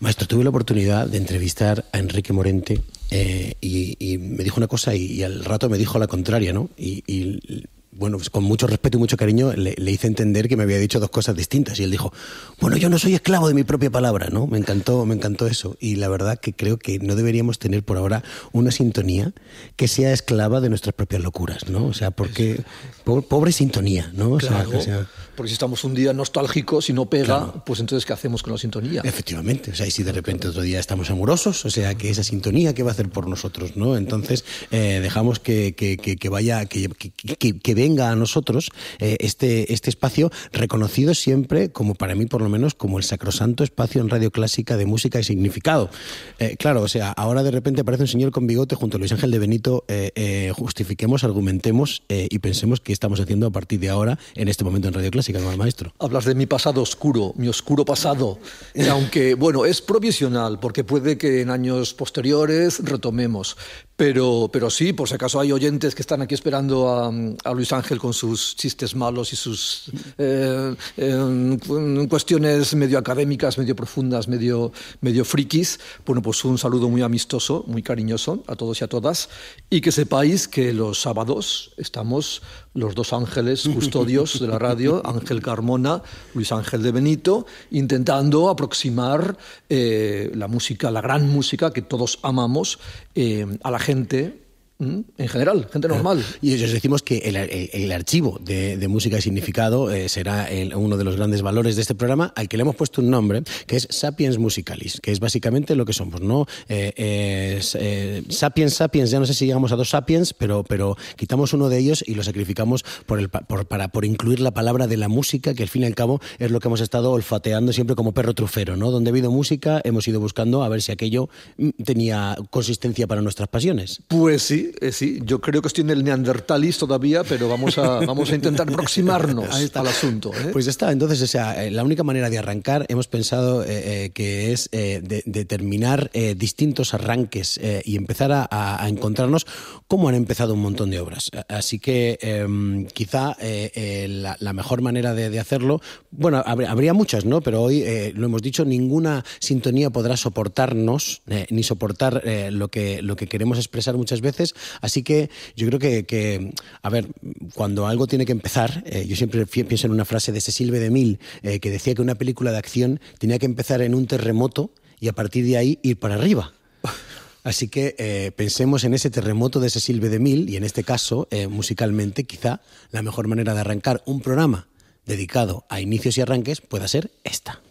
Maestro, tuve la oportunidad de entrevistar a Enrique Morente y me dijo una cosa y al rato me dijo la contraria, ¿no? Bueno, pues con mucho respeto y mucho cariño le hice entender que me había dicho dos cosas distintas y él dijo, bueno, yo no soy esclavo de mi propia palabra, ¿no? Me encantó eso y la verdad que creo que no deberíamos tener por ahora una sintonía que sea esclava de nuestras propias locuras, ¿no? O sea, porque pobre sintonía, ¿no? Claro, o sea, porque si estamos un día nostálgicos y no pega, claro. Pues entonces ¿qué hacemos con la sintonía? Efectivamente, o sea, y si de repente otro día estamos amorosos, o sea, que esa sintonía, ¿qué va a hacer por nosotros, no? Entonces, dejamos que vaya, que venga a nosotros este espacio reconocido siempre, como para mí por lo menos, como el sacrosanto espacio en Radio Clásica de música y significado. Claro, o sea, ahora de repente aparece un señor con bigote junto a Luis Ángel de Benito, justifiquemos, argumentemos y pensemos qué estamos haciendo a partir de ahora, en este momento en Radio Clásica, ¿no, maestro? Hablas de mi pasado oscuro, mi oscuro pasado, aunque, bueno, es provisional, porque puede que en años posteriores retomemos. Pero sí, por si acaso hay oyentes que están aquí esperando a Luis Ángel con sus chistes malos y sus cuestiones medio académicas, medio profundas, medio frikis. Bueno, pues un saludo muy amistoso, muy cariñoso a todos y a todas. Y que sepáis que los sábados estamos los dos ángeles custodios de la radio, Ángel Carmona, Luis Ángel de Benito, intentando aproximar la música, la gran música que todos amamos, a la gente en general, gente normal. Y os decimos que el archivo de música y significado será uno de los grandes valores de este programa, al que le hemos puesto un nombre, que es Sapiens Musicalis, que es básicamente lo que somos, ¿no? Sapiens, ya no sé si llegamos a 2 sapiens, pero quitamos uno de ellos y lo sacrificamos por incluir la palabra de la música, que al fin y al cabo es lo que hemos estado olfateando siempre como perro trufero, ¿no? Donde ha habido música, hemos ido buscando a ver si aquello tenía consistencia para nuestras pasiones. Pues sí, yo creo que estoy en el neandertalis todavía, pero vamos a intentar aproximarnos al asunto. Pues ya está, entonces, o sea, la única manera de arrancar, hemos pensado que es determinar distintos arranques y empezar a encontrarnos cómo han empezado un montón de obras. Así que quizá la mejor manera de hacerlo, bueno, habría muchas, ¿no? Pero hoy, lo hemos dicho, ninguna sintonía podrá soportarnos, ni soportar lo que queremos expresar muchas veces. Así que yo creo que a ver, cuando algo tiene que empezar, yo siempre pienso en una frase de Cecil B. DeMille, que decía que una película de acción tenía que empezar en un terremoto y a partir de ahí ir para arriba. Así que pensemos en ese terremoto de Cecil B. DeMille y en este caso, musicalmente, quizá la mejor manera de arrancar un programa dedicado a inicios y arranques pueda ser esta.